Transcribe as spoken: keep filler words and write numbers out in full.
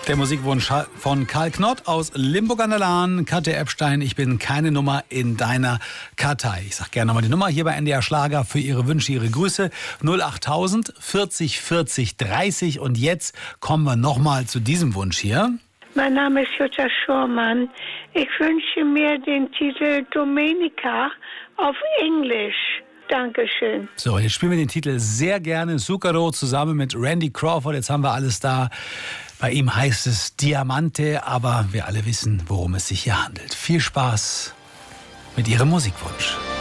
Der Musikwunsch von Karl Knott aus Limburg an der Lahn. Katja Epstein, ich bin keine Nummer in deiner Kartei. Ich sag gerne nochmal die Nummer hier bei N D R Schlager für Ihre Wünsche, Ihre Grüße. null achttausend vierzig vierzig dreißig. Und jetzt kommen wir nochmal zu diesem Wunsch hier. Mein Name ist Jutta Schurmann. Ich wünsche mir den Titel Domenica auf Englisch. Dankeschön. So, jetzt spielen wir den Titel sehr gerne. Zucchero zusammen mit Randy Crawford. Jetzt haben wir alles da. Bei ihm heißt es Diamante, aber wir alle wissen, worum es sich hier handelt. Viel Spaß mit Ihrem Musikwunsch.